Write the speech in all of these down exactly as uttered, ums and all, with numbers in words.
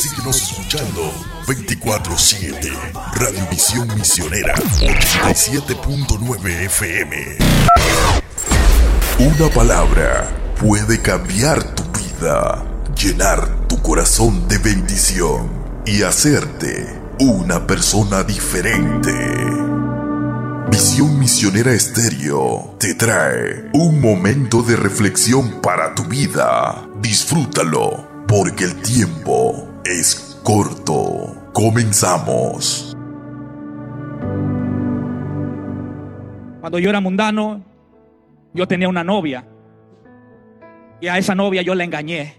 Síguenos escuchando veinticuatro siete. Radiovisión Misionera ochenta y siete punto nueve F M. Una palabra puede cambiar tu vida, llenar tu corazón de bendición y hacerte una persona diferente. Visión Misionera Estéreo te trae un momento de reflexión para tu vida. Disfrútalo, porque el tiempo es corto. Comenzamos. Cuando yo era mundano, yo tenía una novia. Y a esa novia yo la engañé.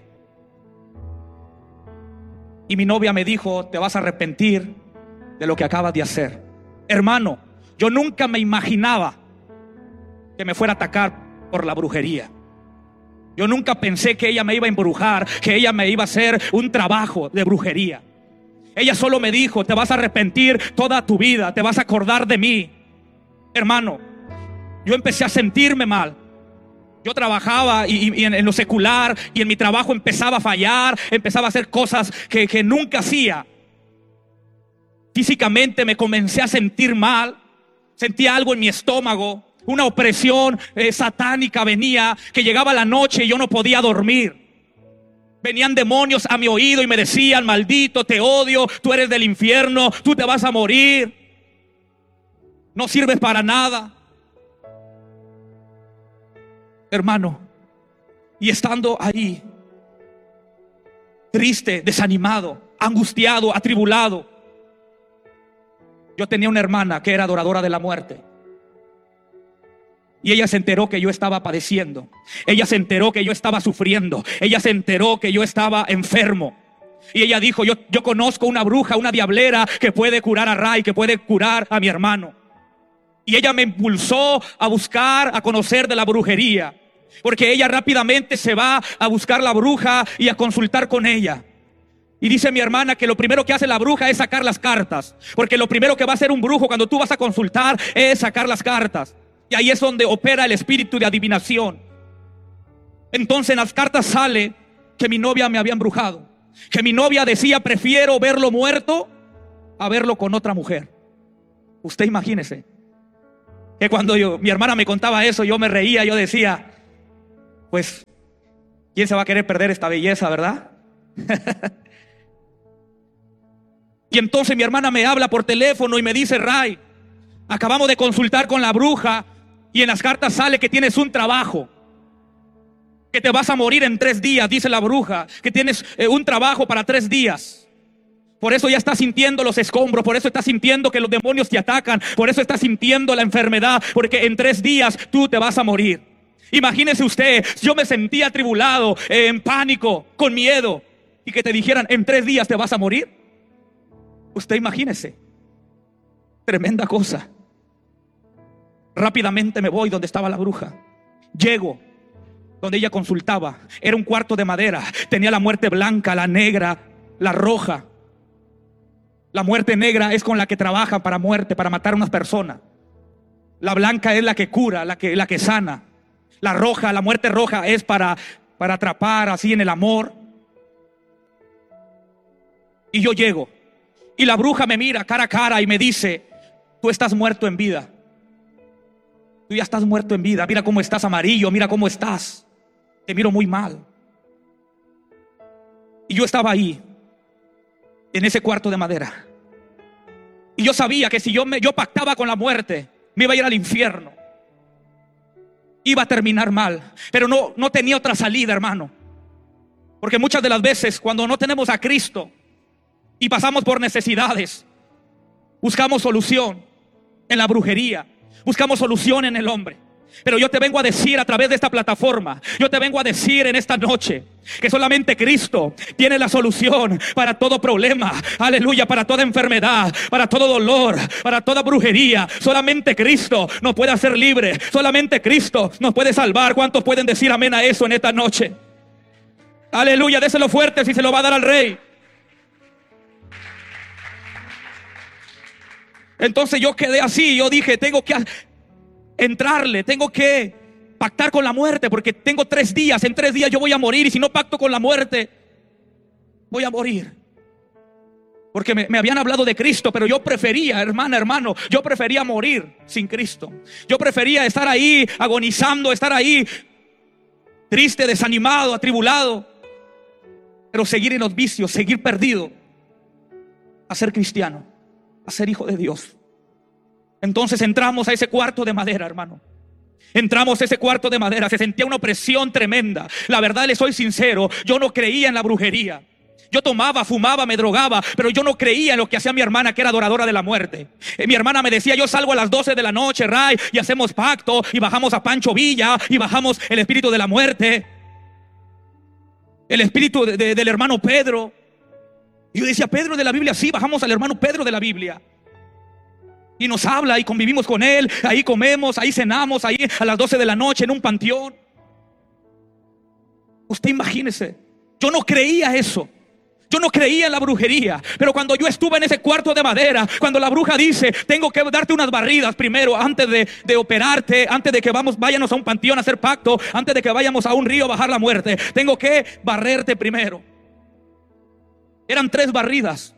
Y mi novia me dijo: te vas a arrepentir de lo que acabas de hacer. Hermano, yo nunca me imaginaba que me fuera a atacar por la brujería. Yo nunca pensé que ella me iba a embrujar, que ella me iba a hacer un trabajo de brujería. Ella solo me dijo: te vas a arrepentir toda tu vida, te vas a acordar de mí. Hermano, yo empecé a sentirme mal. Yo trabajaba y, y en, en lo secular, y en mi trabajo empezaba a fallar, empezaba a hacer cosas que, que nunca hacía. Físicamente me comencé a sentir mal. Sentía algo en mi estómago, una opresión eh, satánica venía, que llegaba la noche y yo no podía dormir. Venían demonios a mi oído y me decían: maldito, te odio, tú eres del infierno, tú te vas a morir, no sirves para nada. Hermano, y estando ahí, triste, desanimado, angustiado, atribulado, yo tenía una hermana que era adoradora de la muerte. Y ella se enteró que yo estaba padeciendo. Ella se enteró que yo estaba sufriendo. Ella se enteró que yo estaba enfermo. Y ella dijo: yo, yo conozco una bruja, una diablera que puede curar a Ray, que puede curar a mi hermano. Y ella me impulsó a buscar, a conocer de la brujería. Porque ella rápidamente se va a buscar la bruja y a consultar con ella. Y dice mi hermana que lo primero que hace la bruja es sacar las cartas. Porque lo primero que va a hacer un brujo cuando tú vas a consultar es sacar las cartas. Y ahí es donde opera el espíritu de adivinación. Entonces en las cartas sale que mi novia me había embrujado. Que mi novia decía: prefiero verlo muerto a verlo con otra mujer. Usted imagínese que cuando yo, mi hermana me contaba eso, yo me reía. Yo decía: pues, ¿quién se va a querer perder esta belleza, verdad? Y entonces mi hermana me habla por teléfono y me dice: Ray, acabamos de consultar con la bruja y en las cartas sale que tienes un trabajo, que te vas a morir en tres días, dice la bruja, que tienes eh, un trabajo para tres días. Por eso ya estás sintiendo los escombros, por eso estás sintiendo que los demonios te atacan, por eso estás sintiendo la enfermedad, porque en tres días tú te vas a morir. Imagínese usted, yo me sentía atribulado, eh, en pánico, con miedo, y que te dijeran: en tres días te vas a morir. Usted imagínese, tremenda cosa. Rápidamente me voy donde estaba la bruja. Llego donde ella consultaba. Era un cuarto de madera. Tenía la muerte blanca, la negra, la roja. La muerte negra es con la que trabajan para muerte, para matar a unas personas. La blanca es la que cura, la que, la que sana. La roja, la muerte roja es para, para atrapar así en el amor. Y yo llego. Y la bruja me mira cara a cara y me dice: tú estás muerto en vida. Tú ya estás muerto en vida. Mira cómo estás amarillo, mira cómo estás. Te miro muy mal. Y yo estaba ahí, en ese cuarto de madera. Y yo sabía que si yo, me, yo pactaba con la muerte, me iba a ir al infierno. Iba a terminar mal. Pero no, no tenía otra salida, hermano. Porque muchas de las veces cuando no tenemos a Cristo y pasamos por necesidades, buscamos solución en la brujería, buscamos solución en el hombre. Pero yo te vengo a decir a través de esta plataforma, yo te vengo a decir en esta noche que solamente Cristo tiene la solución para todo problema, aleluya, para toda enfermedad, para todo dolor, para toda brujería. Solamente Cristo nos puede hacer libre, solamente Cristo nos puede salvar. ¿Cuántos pueden decir amén a eso en esta noche? Aleluya, déselo fuerte si se lo va a dar al Rey. Entonces yo quedé así, yo dije: tengo que entrarle, tengo que pactar con la muerte, porque tengo tres días, en tres días yo voy a morir, y si no pacto con la muerte, voy a morir. Porque me, me habían hablado de Cristo, pero yo prefería, hermana, hermano, yo prefería morir sin Cristo. Yo prefería estar ahí agonizando, estar ahí triste, desanimado, atribulado, pero seguir en los vicios, seguir perdido, a ser cristiano, a ser hijo de Dios. Entonces entramos a ese cuarto de madera, hermano. Entramos a ese cuarto de madera. Se sentía una opresión tremenda. La verdad, les soy sincero, yo no creía en la brujería. Yo tomaba, fumaba, me drogaba, pero yo no creía en lo que hacía mi hermana, que era adoradora de la muerte. Eh, mi hermana me decía: yo salgo a las doce de la noche, Ray, y hacemos pacto, y bajamos a Pancho Villa, y bajamos el espíritu de la muerte, el espíritu de, de, del hermano Pedro. Y yo decía: Pedro de la Biblia, sí, bajamos al hermano Pedro de la Biblia. Y nos habla y convivimos con él, ahí comemos, ahí cenamos, ahí a las doce de la noche en un panteón. Usted imagínese, yo no creía eso. Yo no creía en la brujería, pero cuando yo estuve en ese cuarto de madera, cuando la bruja dice: tengo que darte unas barridas primero antes de, de operarte, antes de que vamos, váyanos a un panteón a hacer pacto, antes de que vayamos a un río a bajar la muerte, tengo que barrerte primero. Eran tres barridas.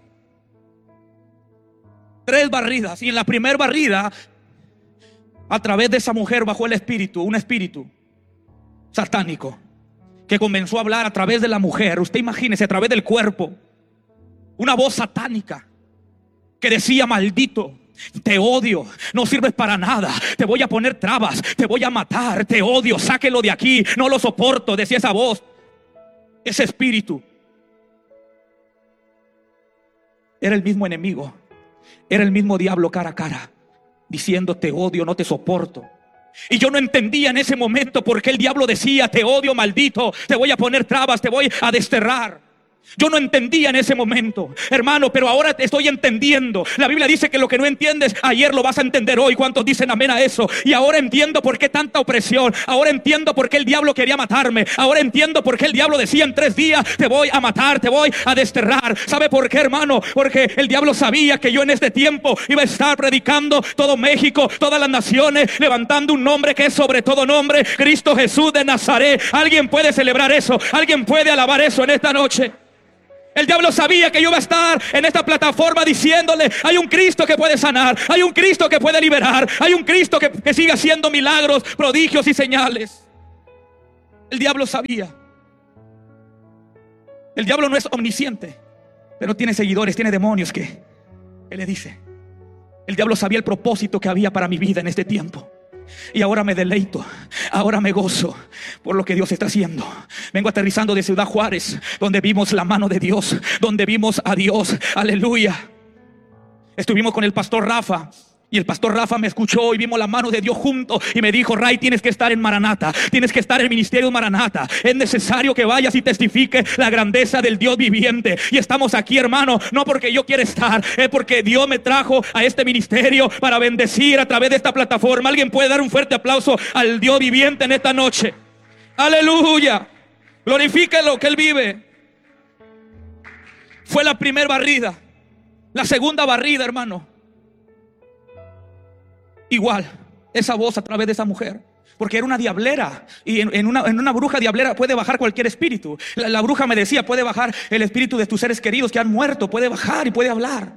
Tres barridas. Y en la primera barrida, a través de esa mujer bajó el espíritu, un espíritu satánico, que comenzó a hablar a través de la mujer. Usted imagínese, a través del cuerpo, una voz satánica que decía: maldito, te odio, no sirves para nada, te voy a poner trabas, te voy a matar, te odio, sáquelo de aquí, no lo soporto. Decía esa voz. Ese espíritu era el mismo enemigo, era el mismo diablo cara a cara, diciendo: te odio, no te soporto. Y yo no entendía en ese momento por qué el diablo decía: te odio, maldito, te voy a poner trabas, te voy a desterrar. Yo no entendía en ese momento, hermano, pero ahora estoy entendiendo. La Biblia dice que lo que no entiendes ayer lo vas a entender hoy. ¿Cuántos dicen amén a eso? Y ahora entiendo por qué tanta opresión. Ahora entiendo por qué el diablo quería matarme. Ahora entiendo por qué el diablo decía: en tres días te voy a matar, te voy a desterrar. ¿Sabe por qué, hermano? Porque el diablo sabía que yo en este tiempo iba a estar predicando todo México, todas las naciones, levantando un nombre que es sobre todo nombre: Cristo Jesús de Nazaret. ¿Alguien puede celebrar eso? ¿Alguien puede alabar eso en esta noche? El diablo sabía que yo iba a estar en esta plataforma diciéndole: hay un Cristo que puede sanar, hay un Cristo que puede liberar, hay un Cristo que, que sigue haciendo milagros, prodigios y señales. El diablo sabía. El diablo no es omnisciente, pero tiene seguidores, tiene demonios que él le dice. El diablo sabía el propósito que había para mi vida en este tiempo. Y ahora me deleito, ahora me gozo por lo que Dios está haciendo. Vengo aterrizando de Ciudad Juárez, donde vimos la mano de Dios, donde vimos a Dios, aleluya. Estuvimos con el pastor Rafa, y el pastor Rafa me escuchó y vimos la mano de Dios juntos. Y me dijo: Ray, tienes que estar en Maranata, tienes que estar en el ministerio Maranata. Es necesario que vayas y testifiques la grandeza del Dios viviente. Y estamos aquí, hermano, no porque yo quiera estar, es porque Dios me trajo a este ministerio para bendecir a través de esta plataforma. Alguien puede dar un fuerte aplauso al Dios viviente en esta noche. Aleluya, glorifíquelo que Él vive. Fue la primera barrida. La segunda barrida, hermano, igual, esa voz a través de esa mujer, porque era una diablera. Y en, en, una, en una bruja diablera puede bajar cualquier espíritu. La, la bruja me decía: puede bajar el espíritu de tus seres queridos que han muerto, puede bajar y puede hablar.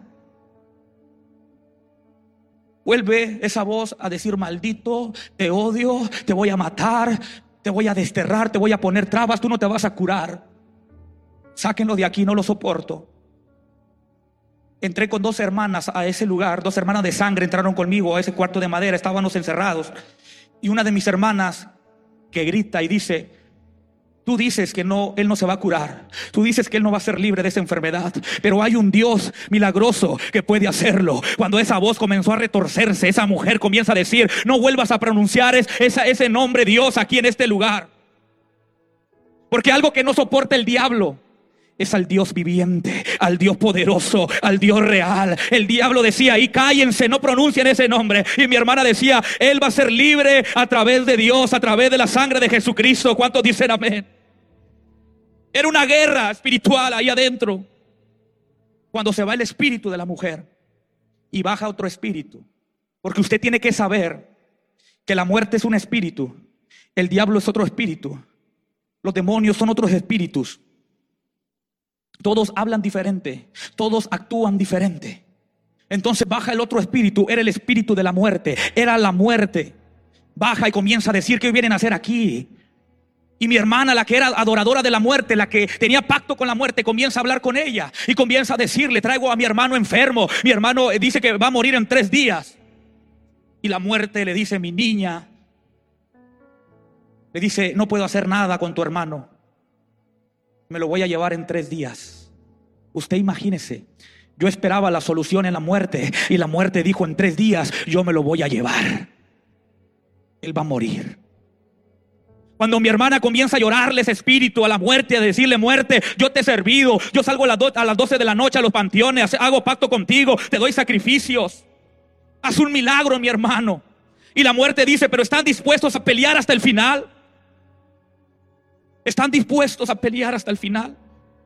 Vuelve esa voz a decir: maldito, te odio, te voy a matar, te voy a desterrar, te voy a poner trabas, tú no te vas a curar. Sáquenlo de aquí, no lo soporto. Entré con dos hermanas a ese lugar, dos hermanas de sangre entraron conmigo a ese cuarto de madera, estábamos encerrados. Y una de mis hermanas que grita y dice: tú dices que no, él no se va a curar, tú dices que él no va a ser libre de esa enfermedad, pero hay un Dios milagroso que puede hacerlo. Cuando esa voz comenzó a retorcerse, esa mujer comienza a decir: no vuelvas a pronunciar es, esa, ese nombre Dios aquí en este lugar, porque algo que no soporta el diablo es al Dios viviente, al Dios poderoso, al Dios real. El diablo decía: y cállense, no pronuncien ese nombre. Y mi hermana decía: él va a ser libre a través de Dios, a través de la sangre de Jesucristo. ¿Cuántos dicen amén? Era una guerra espiritual ahí adentro. Cuando se va el espíritu de la mujer y baja otro espíritu, porque usted tiene que saber que la muerte es un espíritu, el diablo es otro espíritu, los demonios son otros espíritus. Todos hablan diferente, todos actúan diferente. Entonces baja el otro espíritu, era el espíritu de la muerte, era la muerte. Baja y comienza a decir: ¿qué vienen a hacer aquí? Y mi hermana, la que era adoradora de la muerte, la que tenía pacto con la muerte, comienza a hablar con ella y comienza a decirle: traigo a mi hermano enfermo, mi hermano dice que va a morir en tres días. Y la muerte le dice: mi niña, le dice, no puedo hacer nada con tu hermano, me lo voy a llevar en tres días. Usted imagínese, yo esperaba la solución en la muerte y la muerte dijo: en tres días yo me lo voy a llevar, él va a morir. Cuando mi hermana comienza a llorarle ese espíritu a la muerte, a decirle: muerte, yo te he servido, yo salgo a las, do a las doce de la noche a los panteones, hago pacto contigo, te doy sacrificios, haz un milagro, mi hermano. Y la muerte dice: pero ¿están dispuestos a pelear hasta el final? ¿Están dispuestos a pelear hasta el final?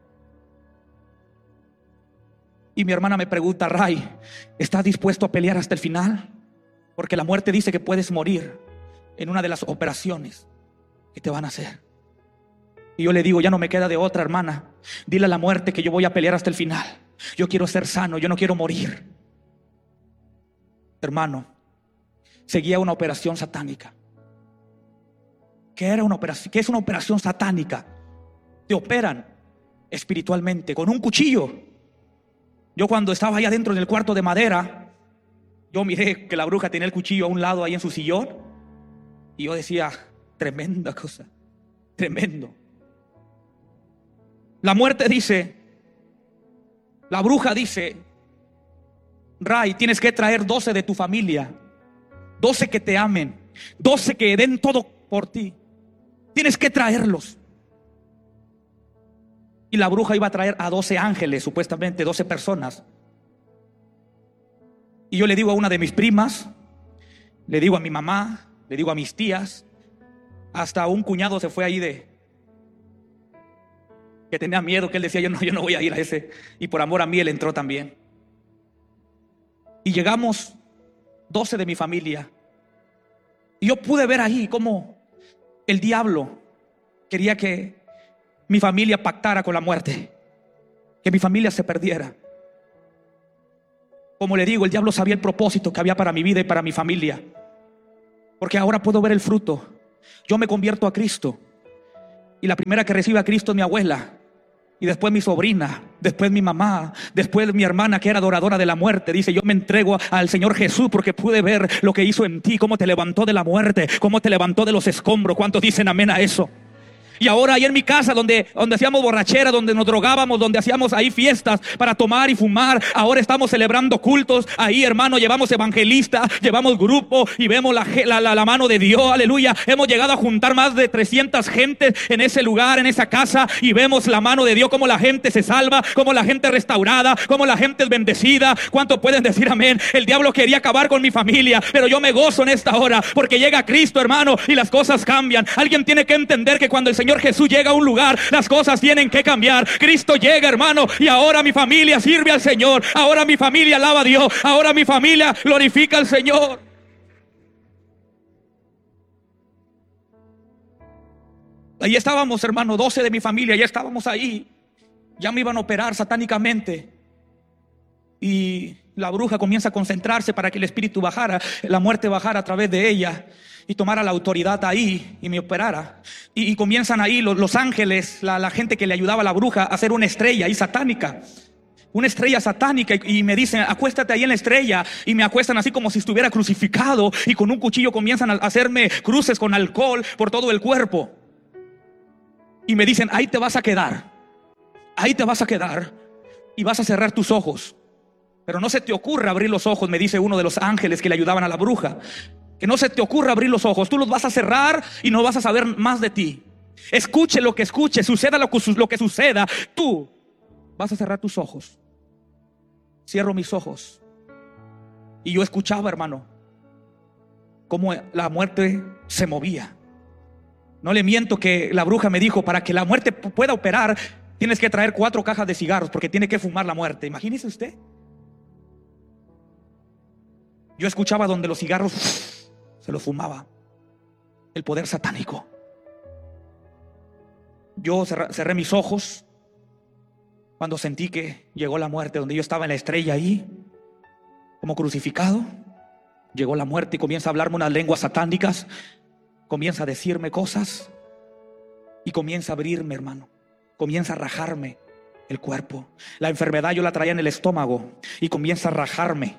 Y mi hermana me pregunta: Ray, ¿estás dispuesto a pelear hasta el final? Porque la muerte dice que puedes morir en una de las operaciones que te van a hacer. Y yo le digo: ya no me queda de otra, hermana. Dile a la muerte que yo voy a pelear hasta el final. Yo quiero ser sano, yo no quiero morir. Hermano, seguía una operación satánica. ¿Qué era una operación? ¿Qué es una operación satánica? Te operan espiritualmente con un cuchillo. Yo cuando estaba allá adentro en el cuarto de madera, yo miré que la bruja tenía el cuchillo a un lado ahí en su sillón. Y yo decía: tremenda cosa, tremendo. La muerte dice, la bruja dice: Ray, tienes que traer doce de tu familia, doce que te amen, doce que den todo por ti. Tienes que traerlos. Y la bruja iba a traer a doce ángeles, supuestamente doce personas. Y yo le digo a una de mis primas, le digo a mi mamá, le digo a mis tías, hasta un cuñado se fue ahí de que tenía miedo, que él decía: yo no, yo no voy a ir a ese. Y por amor a mí él entró también. Y llegamos doce de mi familia. Y yo pude ver ahí cómo el diablo quería que mi familia pactara con la muerte, que mi familia se perdiera. Como le digo, el diablo sabía el propósito que había para mi vida y para mi familia, porque ahora puedo ver el fruto. Yo me convierto a Cristo y la primera que recibe a Cristo es mi abuela, y después mi sobrina, después mi mamá, después mi hermana que era adoradora de la muerte. Dice: yo me entrego al Señor Jesús porque pude ver lo que hizo en ti, cómo te levantó de la muerte, cómo te levantó de los escombros. ¿Cuántos dicen amén a eso? Y ahora ahí en mi casa donde, donde hacíamos borrachera, donde nos drogábamos, donde hacíamos ahí fiestas para tomar y fumar, ahora estamos celebrando cultos. Ahí, hermano, llevamos evangelistas, llevamos grupo y vemos la, la, la, la mano de Dios, aleluya. Hemos llegado a juntar más de trescientas gentes en ese lugar, en esa casa, y vemos la mano de Dios, cómo la gente se salva, cómo la gente es restaurada, cómo la gente es bendecida. ¿Cuántos pueden decir amén? El diablo quería acabar con mi familia, pero yo me gozo en esta hora porque llega Cristo, hermano, y las cosas cambian. Alguien tiene que entender que cuando el Señor Señor Jesús llega a un lugar, las cosas tienen que cambiar. Cristo llega, hermano, y ahora mi familia sirve al Señor, ahora mi familia alaba a Dios, ahora mi familia glorifica al Señor. Ahí estábamos, hermano, doce de mi familia, ya estábamos ahí. Ya me iban a operar satánicamente. Y la bruja comienza a concentrarse para que el espíritu bajara, la muerte bajara a través de ella y tomara la autoridad ahí y me operara. Y, y comienzan ahí los, los ángeles, la, la gente que le ayudaba a la bruja, a hacer una estrella ahí satánica. Una estrella satánica, y, y me dicen: acuéstate ahí en la estrella. Y me acuestan así como si estuviera crucificado, y con un cuchillo comienzan a hacerme cruces con alcohol por todo el cuerpo. Y me dicen: ahí te vas a quedar, ahí te vas a quedar y vas a cerrar tus ojos. Pero no se te ocurra abrir los ojos, me dice uno de los ángeles que le ayudaban a la bruja. Que no se te ocurra abrir los ojos, tú los vas a cerrar y no vas a saber más de ti. Escuche lo que escuche, suceda lo que, lo que suceda, tú vas a cerrar tus ojos. Cierro mis ojos y yo escuchaba, hermano, cómo la muerte se movía. No le miento que la bruja me dijo: para que la muerte pueda operar, tienes que traer cuatro cajas de cigarros, porque tiene que fumar la muerte. Imagínese usted. Yo escuchaba donde los cigarros se los fumaba el poder satánico. Yo cerré, cerré mis ojos Cuando sentí que llegó la muerte, donde yo estaba en la estrella ahí, como crucificado, llegó la muerte y comienza a hablarme unas lenguas satánicas, comienza a decirme cosas y comienza a abrirme, hermano, comienza a rajarme el cuerpo. La enfermedad yo la traía en el estómago y comienza a rajarme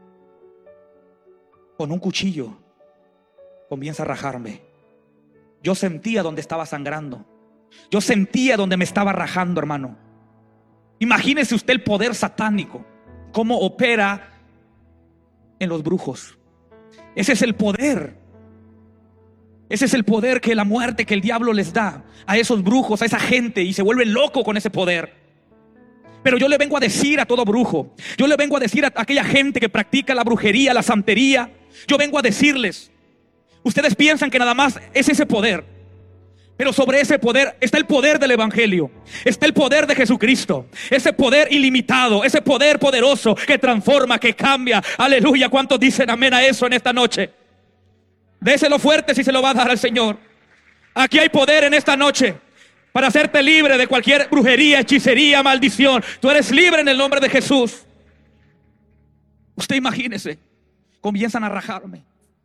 con un cuchillo, comienza a rajarme. Yo sentía donde estaba sangrando, yo sentía donde me estaba rajando, hermano. Imagínese usted el poder satánico, cómo opera en los brujos. Ese es el poder. Ese es el poder que la muerte, que el diablo les da a esos brujos, a esa gente, y se vuelven locos con ese poder. Pero yo le vengo a decir a todo brujo, yo le vengo a decir a aquella gente que practica la brujería, la santería, yo vengo a decirles: ustedes piensan que nada más es ese poder, pero sobre ese poder está el poder del evangelio, está el poder de Jesucristo, ese poder ilimitado, ese poder poderoso que transforma, que cambia. Aleluya. ¿Cuántos dicen amén a eso en esta noche? Déselo fuerte si se lo va a dar al Señor. Aquí hay poder en esta noche para hacerte libre de cualquier brujería, hechicería, maldición. Tú eres libre en el nombre de Jesús. Usted imagínese, comienzan a rajarme.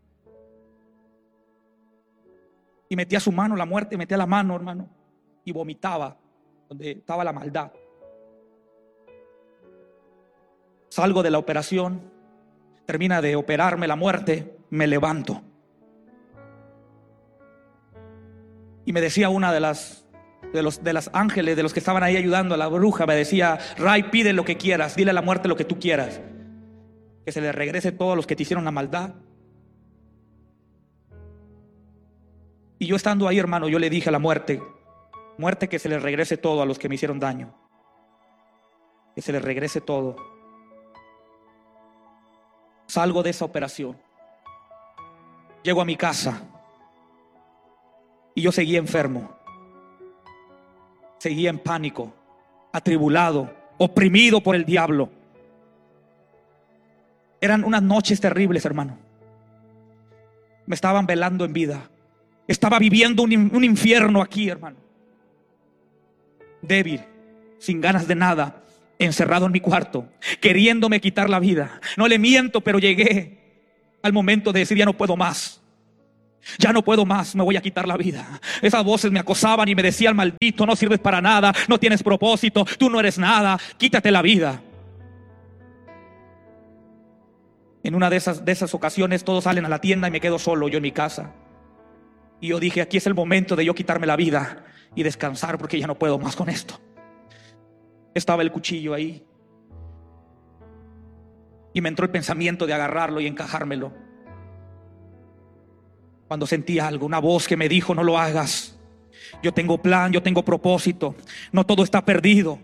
Y metía su mano, la muerte, metía la mano, hermano, y vomitaba donde estaba la maldad. Salgo de la operación, termina de operarme la muerte, me levanto. Y me decía una de las de los de las ángeles, de los que estaban ahí ayudando a la bruja, me decía: Ray, pide lo que quieras, dile a la muerte lo que tú quieras, que se le regrese todos los que te hicieron la maldad. Y yo estando ahí, hermano, yo le dije a la muerte: muerte, que se le regrese todo a los que me hicieron daño, que se le regrese todo. Salgo de esa operación, llego a mi casa y yo seguía enfermo, seguía en pánico, atribulado, oprimido por el diablo. Eran unas noches terribles, hermano. Me estaban velando en vida. Estaba viviendo un, un infierno aquí, hermano. Débil, sin ganas de nada, encerrado en mi cuarto, queriéndome quitar la vida. No le miento, pero llegué al momento de decir: ya no puedo más. Ya no puedo más, me voy a quitar la vida. Esas voces me acosaban y me decían: maldito, no sirves para nada, no tienes propósito, tú no eres nada, quítate la vida. En una de esas, de esas ocasiones todos salen a la tienda y me quedo solo yo en mi casa. Y yo dije: aquí es el momento de yo quitarme la vida y descansar, porque ya no puedo más con esto. Estaba el cuchillo ahí y me entró el pensamiento de agarrarlo y encajármelo, cuando sentí algo, una voz que me dijo: no lo hagas, yo tengo plan, yo tengo propósito, no todo está perdido.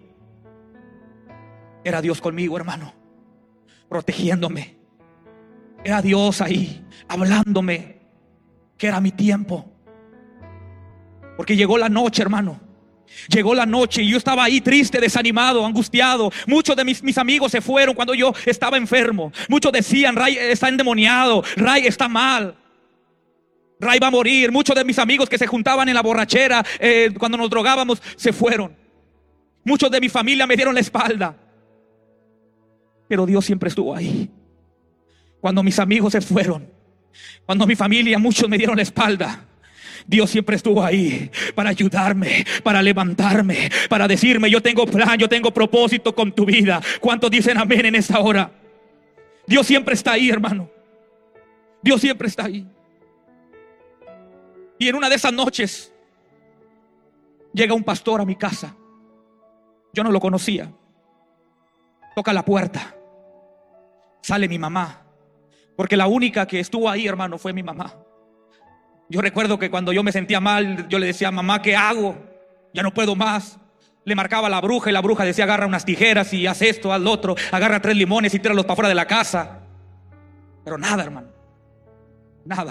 Era Dios conmigo, hermano, protegiéndome. Era Dios ahí hablándome que era mi tiempo. Porque llegó la noche, hermano. Llegó la noche y yo estaba ahí triste, desanimado, angustiado. Muchos de mis, mis amigos se fueron cuando yo estaba enfermo. Muchos decían: Ray está endemoniado, Ray está mal, Ray va a morir. Muchos de mis amigos que se juntaban en la borrachera, eh, cuando nos drogábamos, se fueron. Muchos de mi familia me dieron la espalda. Pero Dios siempre estuvo ahí. Cuando mis amigos se fueron, cuando mi familia, muchos me dieron la espalda, Dios siempre estuvo ahí para ayudarme, para levantarme, para decirme: yo tengo plan, yo tengo propósito con tu vida. ¿Cuántos dicen amén en esta hora? Dios siempre está ahí, hermano. Dios siempre está ahí. Y en una de esas noches llega un pastor a mi casa. Yo no lo conocía. Toca la puerta. Sale mi mamá, porque la única que estuvo ahí, hermano, fue mi mamá. Yo recuerdo que cuando yo me sentía mal, yo le decía: mamá, ¿qué hago? Ya no puedo más. Le marcaba a la bruja y la bruja decía: agarra unas tijeras y haz esto, haz lo otro, agarra tres limones y tíralos para afuera de la casa. Pero nada, hermano, nada.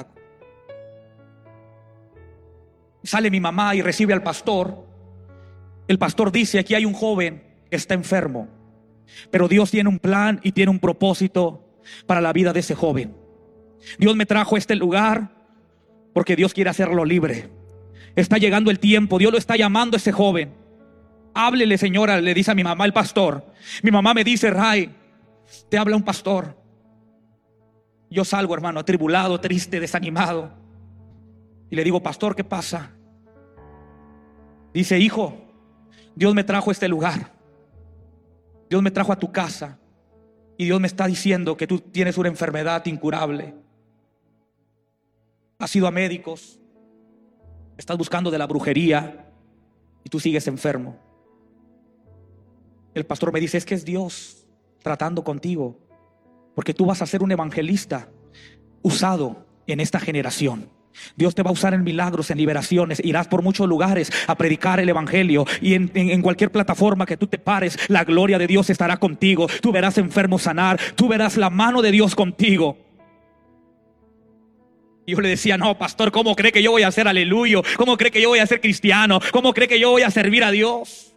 Sale mi mamá y recibe al pastor. El pastor dice: aquí hay un joven que está enfermo, pero Dios tiene un plan y tiene un propósito para la vida de ese joven. Dios me trajo a este lugar porque Dios quiere hacerlo libre. Está llegando el tiempo, Dios lo está llamando a ese joven Háblele, señora, le dice a mi mamá el pastor. Mi mamá me dice: Ray, te habla un pastor. Yo salgo, hermano, atribulado, triste, desanimado. Y le digo: pastor, ¿qué pasa? Dice: hijo, Dios me trajo a este lugar. Dios me trajo a tu casa. Y Dios me está diciendo que tú tienes una enfermedad incurable. Has ido a médicos, estás buscando de la brujería y tú sigues enfermo. El pastor me dice: es que es Dios tratando contigo, porque tú vas a ser un evangelista usado en esta generación. Dios te va a usar en milagros, en liberaciones. Irás por muchos lugares a predicar el evangelio. Y en, en, en cualquier plataforma que tú te pares, la gloria de Dios estará contigo. Tú verás enfermos sanar. Tú verás la mano de Dios contigo. Y yo le decía: no, pastor, ¿cómo cree que yo voy a ser aleluyo? ¿Cómo cree que yo voy a ser cristiano? ¿Cómo cree que yo voy a servir a Dios?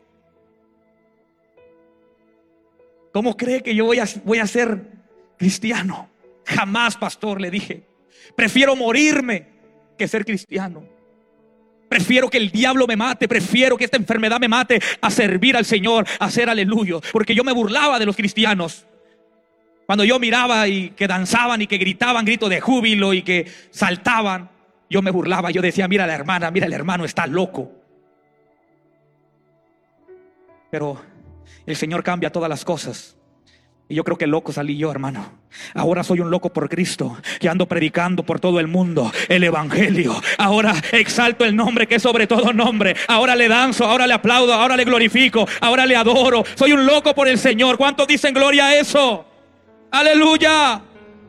¿Cómo cree que yo voy a, voy a ser cristiano? Jamás, pastor, le dije. Prefiero morirme que ser cristiano. Prefiero que el diablo me mate, prefiero que esta enfermedad me mate a servir al Señor, a ser aleluyo. Porque yo me burlaba de los cristianos. Cuando yo miraba y que danzaban y que gritaban gritos de júbilo y que saltaban, yo me burlaba. Yo decía: mira la hermana, mira el hermano, está loco. Pero el Señor cambia todas las cosas. Y yo creo que loco salí yo, hermano. Ahora soy un loco por Cristo, que ando predicando por todo el mundo el evangelio. Ahora exalto el nombre que es sobre todo nombre. Ahora le danzo, ahora le aplaudo, ahora le glorifico, ahora le adoro. Soy un loco por el Señor. ¿Cuántos dicen gloria a eso? ¡Aleluya!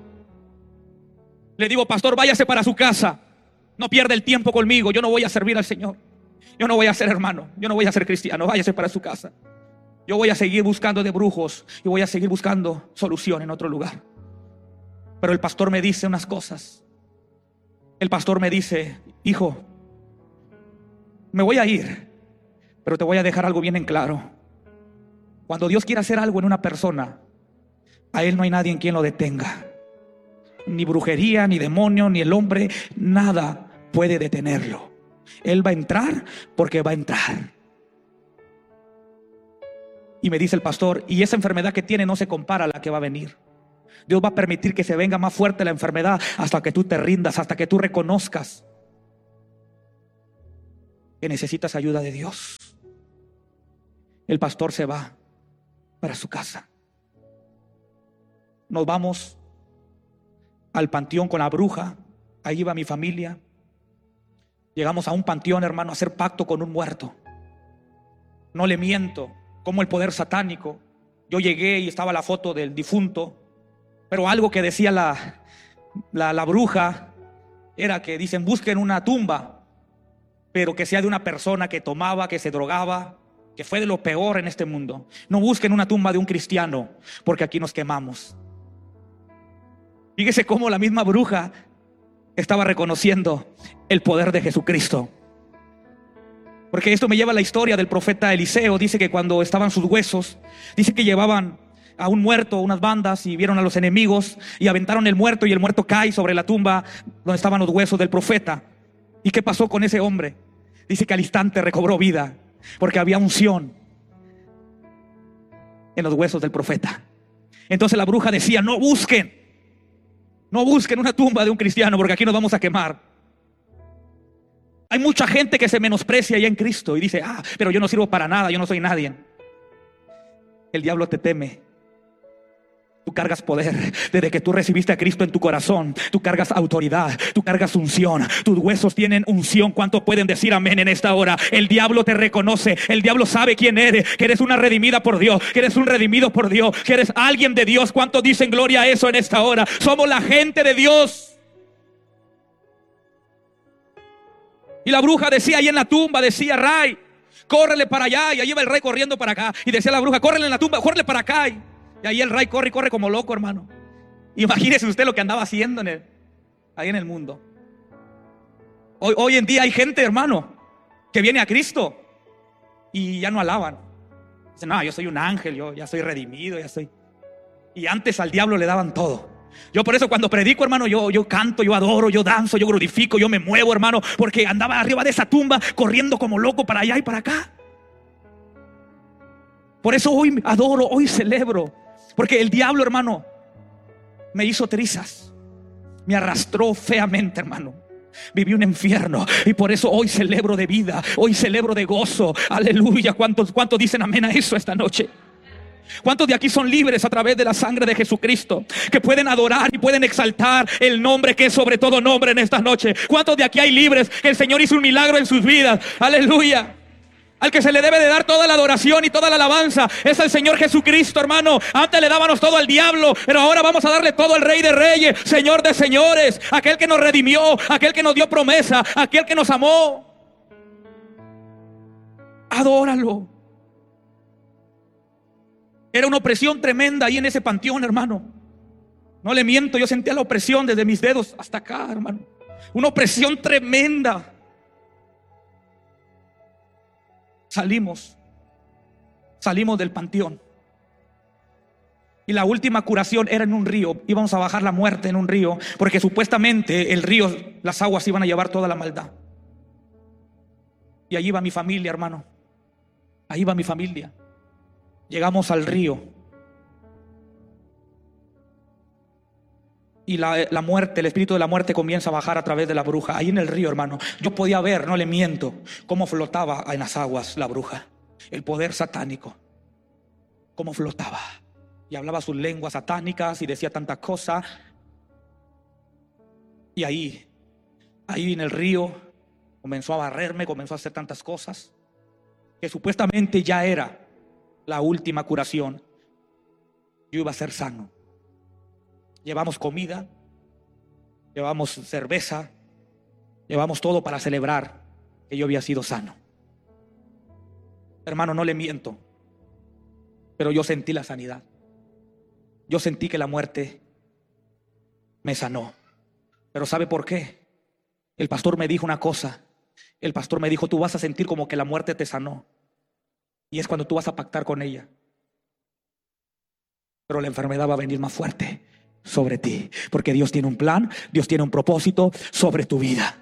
Le digo: pastor, váyase para su casa. No pierda el tiempo conmigo. Yo no voy a servir al Señor. Yo no voy a ser hermano. Yo no voy a ser cristiano. Váyase para su casa. Yo voy a seguir buscando de brujos y voy a seguir buscando solución en otro lugar. Pero el pastor me dice unas cosas. El pastor me dice: hijo, me voy a ir, pero te voy a dejar algo bien en claro. Cuando Dios quiere hacer algo en una persona, a Él no hay nadie en quien lo detenga. Ni brujería, ni demonio, ni el hombre, nada puede detenerlo. Él va a entrar porque va a entrar. Y me dice el pastor: y esa enfermedad que tiene no se compara a la que va a venir. Dios va a permitir que se venga más fuerte la enfermedad hasta que tú te rindas, hasta que tú reconozcas que necesitas ayuda de Dios. El pastor se va para su casa. Nos vamos al panteón con la bruja. Ahí va mi familia. Llegamos a un panteón, hermano, a hacer pacto con un muerto. No le miento, como el poder satánico. Yo llegué y estaba la foto del difunto, pero algo que decía la, la, la bruja era que dicen: busquen una tumba, pero que sea de una persona que tomaba, que se drogaba, que fue de lo peor en este mundo. No busquen una tumba de un cristiano, porque aquí nos quemamos. Fíjese cómo la misma bruja estaba reconociendo el poder de Jesucristo. Porque esto me lleva a la historia del profeta Eliseo. Dice que cuando estaban sus huesos, dice que llevaban a un muerto, unas bandas, y vieron a los enemigos y aventaron el muerto, y el muerto cae sobre la tumba donde estaban los huesos del profeta. ¿Y qué pasó con ese hombre? Dice que al instante recobró vida, porque había unción en los huesos del profeta. Entonces la bruja decía: no busquen, no busquen una tumba de un cristiano, porque aquí nos vamos a quemar. Hay mucha gente que se menosprecia ya en Cristo y dice: ah, pero yo no sirvo para nada, yo no soy nadie. El diablo te teme. Tú cargas poder. Desde que tú recibiste a Cristo en tu corazón, tú cargas autoridad, tú cargas unción. Tus huesos tienen unción. ¿Cuánto pueden decir amén en esta hora? El diablo te reconoce. El diablo sabe quién eres, que eres una redimida por Dios, que eres un redimido por Dios, que eres alguien de Dios. ¿Cuántos dicen gloria a eso en esta hora? Somos la gente de Dios. Y la bruja decía ahí en la tumba, decía: Ray, córrele para allá. Y ahí iba el rey corriendo para acá. Y decía la bruja: córrele en la tumba, córrele para acá. Y ahí el rey corre y corre como loco, hermano. Imagínese usted lo que andaba haciendo en el, ahí en el mundo. Hoy, hoy en día hay gente, hermano, que viene a Cristo y ya no alaban. Dicen: no, yo soy un ángel, yo ya soy redimido, ya soy. Y antes al diablo le daban todo. Yo por eso cuando predico, hermano, yo, yo canto, yo adoro, yo danzo, yo glorifico, yo me muevo, hermano, porque andaba arriba de esa tumba corriendo como loco para allá y para acá. Por eso hoy adoro, hoy celebro. Porque el diablo, hermano, me hizo trizas, me arrastró feamente, hermano. Viví un infierno y por eso hoy celebro de vida, hoy celebro de gozo. Aleluya. ¿Cuántos, cuántos dicen amén a eso esta noche? ¿Cuántos de aquí son libres a través de la sangre de Jesucristo? Que pueden adorar y pueden exaltar el nombre que es sobre todo nombre en esta noche. ¿Cuántos de aquí hay libres que el Señor hizo un milagro en sus vidas? Aleluya. Al que se le debe de dar toda la adoración y toda la alabanza es al Señor Jesucristo, hermano. Antes le dábamos todo al diablo, pero ahora vamos a darle todo al Rey de Reyes, Señor de señores, aquel que nos redimió, aquel que nos dio promesa, aquel que nos amó. Adóralo. Era una opresión tremenda ahí en ese panteón, hermano. No le miento, yo sentía la opresión desde mis dedos hasta acá, hermano. Una opresión tremenda. Salimos, salimos del panteón. Y la última curación era en un río. Íbamos a bajar la muerte en un río, porque supuestamente el río, las aguas iban a llevar toda la maldad. Y allí va mi familia, hermano. Ahí va mi familia. Llegamos al río. Y la, la muerte, el espíritu de la muerte comienza a bajar a través de la bruja. Ahí en el río, hermano, yo podía ver, no le miento, cómo flotaba en las aguas la bruja. El poder satánico, cómo flotaba. Y hablaba sus lenguas satánicas y decía tantas cosas. Y ahí, ahí en el río, comenzó a barrerme, comenzó a hacer tantas cosas, que supuestamente ya era la última curación. Yo iba a ser sano. Llevamos comida, llevamos cerveza, llevamos todo para celebrar que yo había sido sano. Hermano, no le miento, pero yo sentí la sanidad. Yo sentí que la muerte me sanó. Pero ¿sabe por qué? El pastor me dijo una cosa. El pastor me dijo: tú vas a sentir como que la muerte te sanó, y es cuando tú vas a pactar con ella. Pero la enfermedad va a venir más fuerte sobre ti, porque Dios tiene un plan, Dios tiene un propósito sobre tu vida.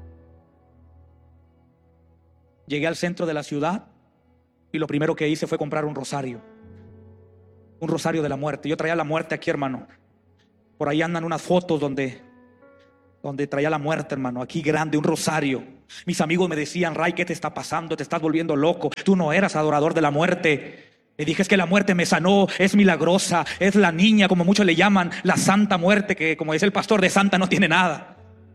Llegué al centro de la ciudad y lo primero que hice fue comprar un rosario. Un rosario de la muerte. Yo traía la muerte aquí, hermano. Por ahí andan unas fotos donde Donde traía la muerte, hermano, aquí grande, un rosario. Mis amigos me decían: Ray, ¿qué te está pasando? Te estás volviendo loco. Tú no eras adorador de la muerte. Le dije: es que la muerte me sanó, es milagrosa, es la niña, como muchos le llaman, la santa muerte, que como dice el pastor, de santa no tiene nada.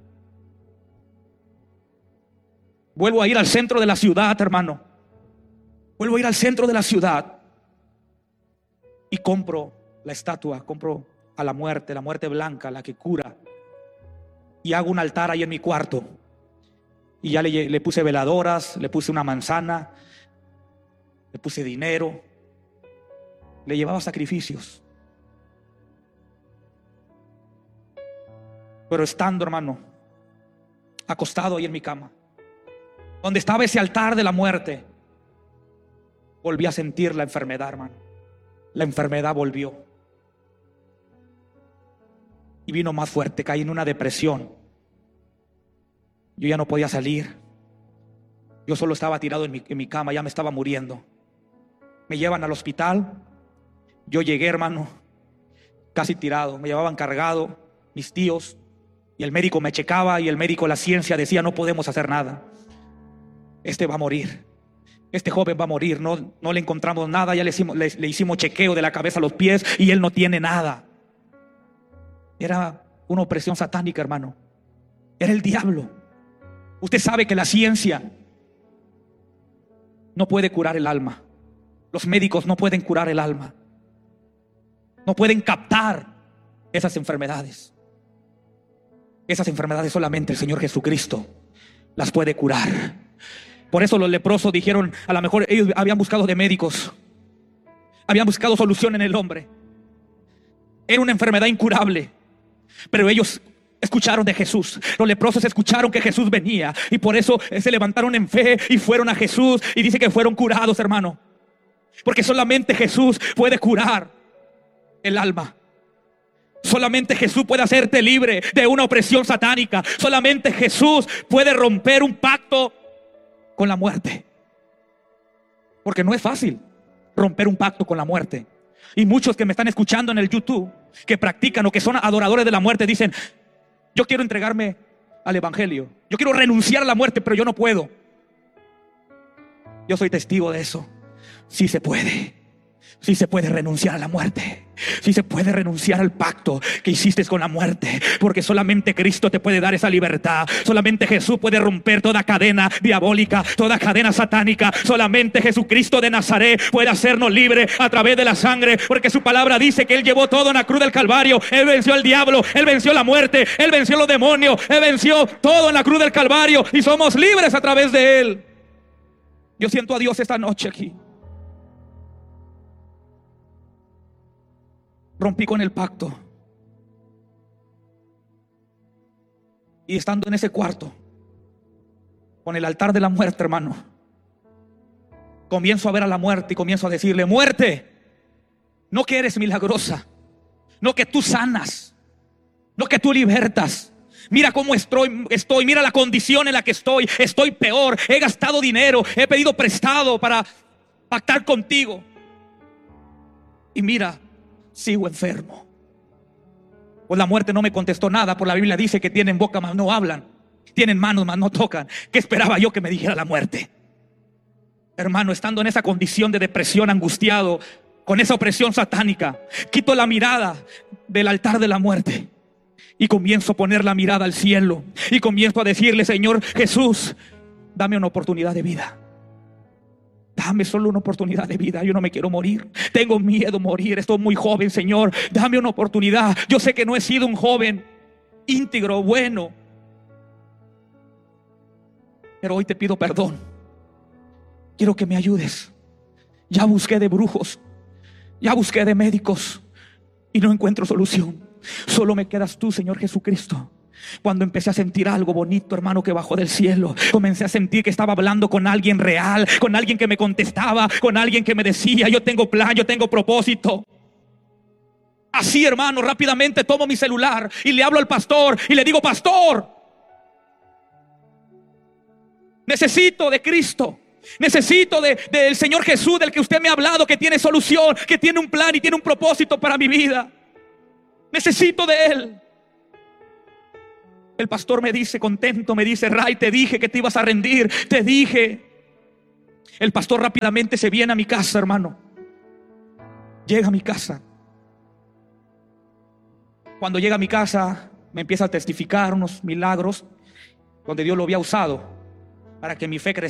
Vuelvo a ir al centro de la ciudad, hermano. Vuelvo a ir al centro de la ciudad y compro la estatua, compro a la muerte, la muerte blanca, la que cura. Y hago un altar ahí en mi cuarto. Y ya le, le puse veladoras, le puse una manzana, le puse dinero, le llevaba sacrificios. Pero estando, hermano, acostado ahí en mi cama, donde estaba ese altar de la muerte, volví a sentir la enfermedad, hermano. La enfermedad volvió. Y vino más fuerte, caí en una depresión. Yo ya no podía salir. Yo solo estaba tirado en mi, en mi cama, ya me estaba muriendo. Me llevan al hospital. Yo llegué, hermano, casi tirado. Me llevaban cargado mis tíos. Y el médico me checaba y el médico, la ciencia, decía: no podemos hacer nada. Este va a morir. Este joven va a morir. No, no le encontramos nada. Ya le hicimos, le, le hicimos chequeo de la cabeza a los pies y él no tiene nada. Era una opresión satánica, hermano. Era el diablo. Usted sabe que la ciencia no puede curar el alma. Los médicos no pueden curar el alma. No pueden captar esas enfermedades. Esas enfermedades solamente el Señor Jesucristo las puede curar. Por eso los leprosos dijeron: a lo mejor ellos habían buscado de médicos, habían buscado solución en el hombre. Era una enfermedad incurable. Pero ellos escucharon de Jesús. Los leprosos escucharon que Jesús venía, y por eso se levantaron en fe y fueron a Jesús. Y dice que fueron curados, hermano. Porque solamente Jesús puede curar el alma. Solamente Jesús puede hacerte libre de una opresión satánica. Solamente Jesús puede romper un pacto con la muerte. Porque no es fácil. romper un pacto con la muerte. Y muchos que me están escuchando en el YouTube, que practican o que son adoradores de la muerte, dicen: yo quiero entregarme al evangelio, yo quiero renunciar a la muerte, pero yo no puedo. Yo soy testigo de eso. Sí se puede. Sí se puede renunciar a la muerte. Sí se puede renunciar al pacto que hiciste con la muerte, porque solamente Cristo te puede dar esa libertad. Solamente Jesús puede romper toda cadena diabólica, toda cadena satánica. Solamente Jesucristo de Nazaret puede hacernos libres a través de la sangre, porque su palabra dice que Él llevó todo en la cruz del Calvario. Él venció al diablo, Él venció la muerte, Él venció los demonios, Él venció todo en la cruz del Calvario, y somos libres a través de Él. Yo siento a Dios esta noche aquí. Rompí con el pacto. Y estando en ese cuarto, con el altar de la muerte, hermano, comienzo a ver a la muerte y comienzo a decirle: muerte, no que eres milagrosa, no que tú sanas, no que tú libertas. Mira cómo estoy, estoy, mira la condición en la que estoy. Estoy peor, he gastado dinero, he pedido prestado para pactar contigo. Y mira, sigo enfermo. Pues la muerte no me contestó nada. Por la Biblia dice que tienen boca mas no hablan, tienen manos mas no tocan. ¿Qué esperaba yo que me dijera la muerte? Hermano, estando en esa condición de depresión, angustiado, con esa opresión satánica, quito la mirada del altar de la muerte y comienzo a poner la mirada al cielo. Y comienzo a decirle: Señor Jesús, dame una oportunidad de vida. Dame solo una oportunidad de vida. Yo no me quiero morir. Tengo miedo a morir. Estoy muy joven, Señor. Dame una oportunidad. Yo sé que no he sido un joven íntegro, bueno, pero hoy te pido perdón. Quiero que me ayudes. Ya busqué de brujos, ya busqué de médicos y no encuentro solución. Solo me quedas tú, Señor Jesucristo. Cuando empecé a sentir algo bonito, hermano, que bajó del cielo, comencé a sentir que estaba hablando con alguien real, con alguien que me contestaba, con alguien que me decía: yo tengo plan, yo tengo propósito. Así, hermano, rápidamente tomo mi celular y le hablo al pastor y le digo: pastor, necesito de Cristo, necesito de, del Señor Jesús, del que usted me ha hablado, que tiene solución, que tiene un plan y tiene un propósito para mi vida. Necesito de Él. El pastor me dice contento, me dice: Ray, te dije que te ibas a rendir, te dije. El pastor rápidamente se viene a mi casa, hermano. Llega a mi casa. Cuando llega a mi casa, me empieza a testificar unos milagros donde Dios lo había usado para que mi fe creciera.